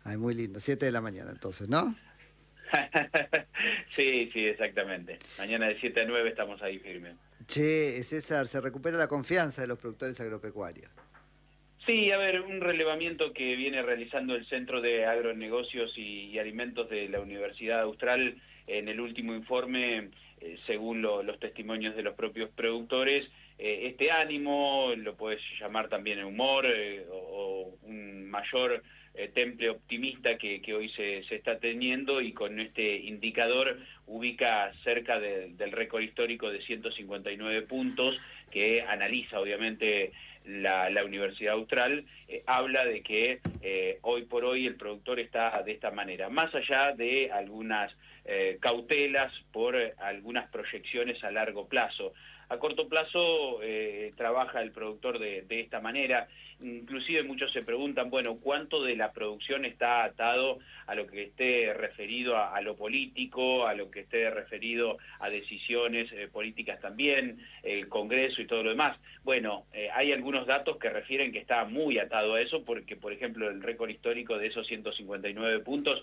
Ay, muy lindo. 7 de la mañana entonces, ¿no? Sí, exactamente. Mañana de 7 a 9 estamos ahí firmes. Che, César, se recupera la confianza de los productores agropecuarios. Sí, a ver, un relevamiento que viene realizando el Centro de Agronegocios y Alimentos de la Universidad Austral en el último informe, según los testimonios de los propios productores, este ánimo, lo puedes llamar también humor o un mayor temple optimista que hoy se está teniendo, y con este indicador ubica cerca del récord histórico de 159 puntos que analiza obviamente la Universidad Austral. Habla de que hoy por hoy el productor está de esta manera, más allá de algunas cautelas por algunas proyecciones a largo plazo. A corto plazo trabaja el productor de esta manera. Inclusive muchos se preguntan, bueno, ¿cuánto de la producción está atado a lo que esté referido a lo político, a lo que esté referido a decisiones políticas también, el Congreso y todo lo demás? Bueno, hay algunos datos que refieren que está muy atado a eso, porque, por ejemplo, el récord histórico de esos 159 puntos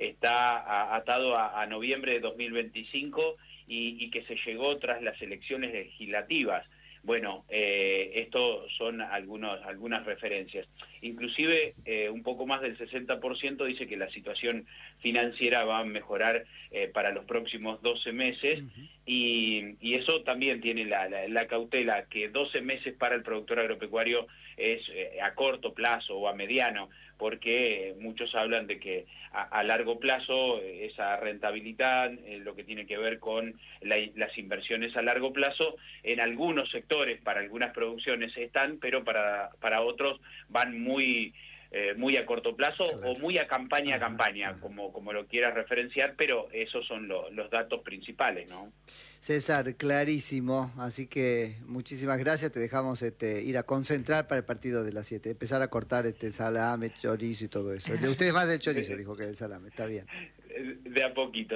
está atado a noviembre de 2025 y que se llegó tras las elecciones legislativas. Bueno, esto son algunas referencias. Inclusive un poco más del 60% dice que la situación financiera va a mejorar para los próximos 12 meses, y eso también tiene la cautela, que 12 meses para el productor agropecuario es a corto plazo o a mediano, porque muchos hablan de que a largo plazo esa rentabilidad, lo que tiene que ver con las inversiones a largo plazo, en algunos sectores, para algunas producciones están, pero para otros van muy a corto plazo, claro, o muy a campaña, como lo quieras referenciar, pero esos son los datos principales, ¿no? César, clarísimo, así que muchísimas gracias, te dejamos ir a concentrar para el partido de las 7, empezar a cortar salame, chorizo y todo eso. Usted es más del chorizo, dijo, que del salame, está bien. De a poquito,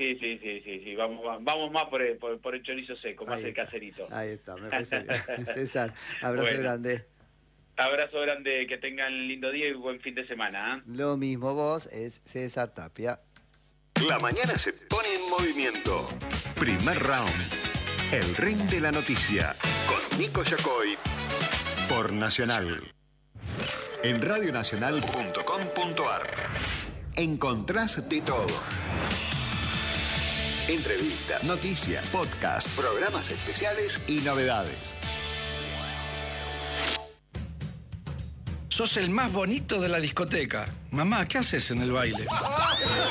sí, vamos más por el chorizo seco, más el caserito. Ahí está, me parece bien. César, abrazo grande. Abrazo grande, que tengan lindo día y buen fin de semana, ¿eh? Lo mismo vos, es César Tapia. La mañana se pone en movimiento. Primer round. El ring de la noticia. Con Nico Yacoy. Por Nacional. En radionacional.com.ar encontrás de todo. Entrevistas, noticias, podcasts, programas especiales y novedades. Sos el más bonito de la discoteca. Mamá, ¿qué haces en el baile?